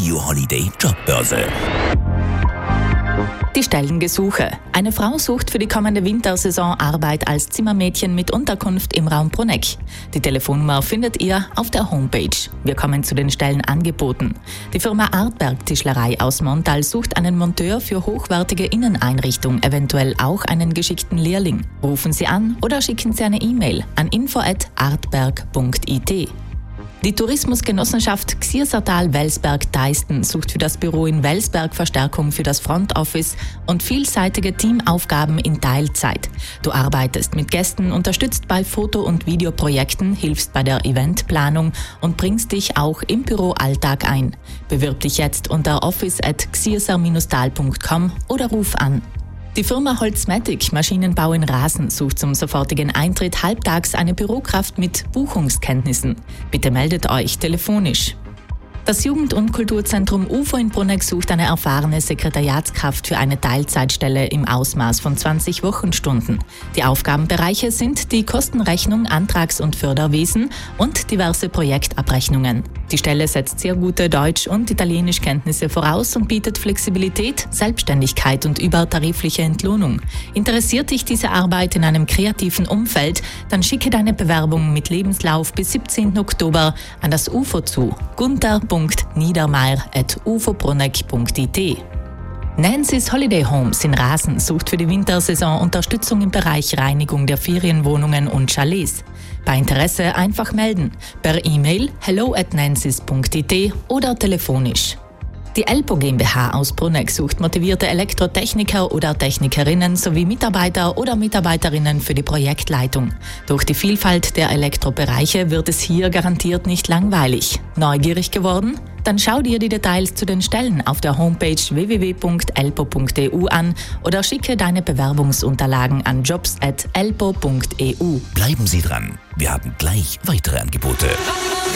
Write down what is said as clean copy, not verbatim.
Radio Holiday Jobbörse. Die Stellengesuche. Eine Frau sucht für die kommende Wintersaison Arbeit als Zimmermädchen mit Unterkunft im Raum Bruneck. Die Telefonnummer findet ihr auf der Homepage. Wir kommen zu den Stellenangeboten. Die Firma Artberg Tischlerei aus Montal sucht einen Monteur für hochwertige Inneneinrichtung, eventuell auch einen geschickten Lehrling. Rufen Sie an oder schicken Sie eine E-Mail an info@artberg.it. Die Tourismusgenossenschaft Gsiersertal-Welsberg-Deisten sucht für das Büro in Welsberg Verstärkung für das Front Office und vielseitige Teamaufgaben in Teilzeit. Du arbeitest mit Gästen, unterstützt bei Foto- und Videoprojekten, hilfst bei der Eventplanung und bringst dich auch im Büroalltag ein. Bewirb dich jetzt unter office@gsierser-tal.com oder ruf an. Die Firma Holzmatic Maschinenbau in Rasen sucht zum sofortigen Eintritt halbtags eine Bürokraft mit Buchungskenntnissen. Bitte meldet euch telefonisch. Das Jugend- und Kulturzentrum UFO in Bruneck sucht eine erfahrene Sekretariatskraft für eine Teilzeitstelle im Ausmaß von 20 Wochenstunden. Die Aufgabenbereiche sind die Kostenrechnung, Antrags- und Förderwesen und diverse Projektabrechnungen. Die Stelle setzt sehr gute Deutsch- und Italienischkenntnisse voraus und bietet Flexibilität, Selbstständigkeit und übertarifliche Entlohnung. Interessiert dich diese Arbeit in einem kreativen Umfeld, dann schicke deine Bewerbung mit Lebenslauf bis 17. Oktober an das UFO zu. gunter.niedermeyer@ufobruneck.it. Nancy's Holiday Homes in Rasen sucht für die Wintersaison Unterstützung im Bereich Reinigung der Ferienwohnungen und Chalets. Bei Interesse einfach melden, per E-Mail hello@nancy's.it oder telefonisch. Die Elpo GmbH aus Bruneck sucht motivierte Elektrotechniker oder Technikerinnen sowie Mitarbeiter oder Mitarbeiterinnen für die Projektleitung. Durch die Vielfalt der Elektrobereiche wird es hier garantiert nicht langweilig. Neugierig geworden? Dann schau dir die Details zu den Stellen auf der Homepage www.elpo.eu an oder schicke deine Bewerbungsunterlagen an jobs@elpo.eu. Bleiben Sie dran, wir haben gleich weitere Angebote.